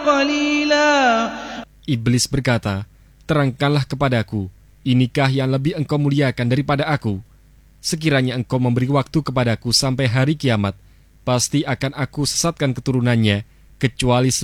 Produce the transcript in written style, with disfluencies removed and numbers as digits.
قليلا. Iblis berkata, terangkanlah kepadaku, inikah yang lebih engkau muliakan daripada aku? Sekiranya engkau memberi waktu kepadaku sampai hari kiamat, pasti akan aku sesatkan keturunannya, kecuali